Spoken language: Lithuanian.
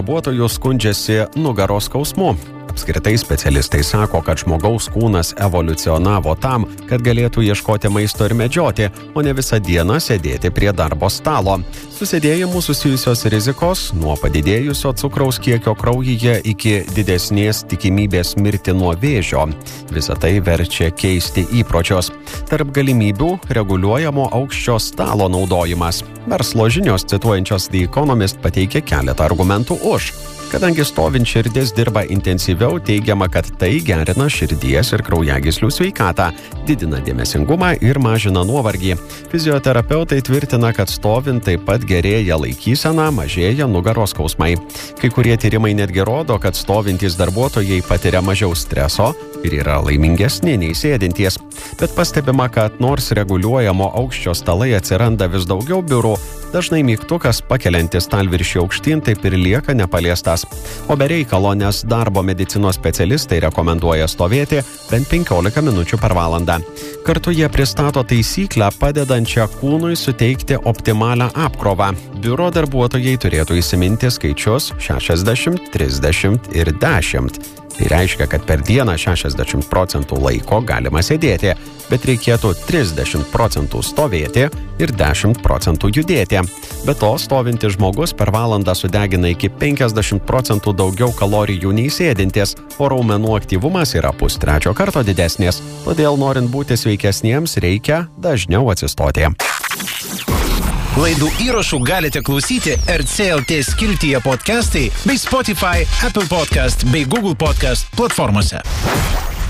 Darbuotojų skundžiasi nugaros skausmu. Apskritai specialistai sako, kad žmogaus kūnas evoliucionavo tam, kad galėtų ieškoti maisto ir medžioti, o ne visą dieną sėdėti prie darbo stalo. Su sėdėjimu susijusios rizikos nuo padidėjusio cukraus kiekio kraujyje iki didesnės tikimybės mirti nuo vėžio. Visą tai verčia keisti įpročius. Tarp galimybių reguliuojamo aukščio stalo naudojimas. Verslo žinios cituojančios The Economist pateikia keletą argumentų už. Kadangi stovint širdis dirba intensyviau, teigiama, kad tai gerina širdies ir kraujagyslių sveikatą, didina dėmesingumą ir mažina nuovargį. Fizioterapeutai tvirtina, kad stovint taip pat gerėja laikysena, mažėja nugaros skausmai. Kai kurie tyrimai netgi rodo, kad stovintys darbuotojai patiria mažiau streso ir yra laimingesni nei sėdintys. Bet pastebima, kad nors reguliuojamo aukščio stalai atsiranda vis daugiau biurų, dažnai mygtukas pakeliantis stalviršį aukštyn taip ir lieka nepaliestas. O be reikalo, nes darbo medicinos specialistai rekomenduoja stovėti bent 15 minučių per valandą. Kartu jie pristato taisyklę, padedančią kūnui suteikti optimalią apkrovą. Biuro darbuotojai turėtų įsiminti skaičius 60, 30 ir 10. Tai reiškia, kad per dieną 60% laiko galima sėdėti, bet reikėtų 30% stovėti ir 10% judėti. Be to, stovintis žmogus per valandą sudegina iki 50% daugiau kalorijų nei sėdintis, o raumenų aktyvumas yra 2,5 karto didesnis. Todėl, norint būti sveikesniems, reikia dažniau atsistoti. Laidų įrašų galite klausyti RC.lt skiltyje podcastai bei Spotify, Apple Podcast bei Google Podcast platformose.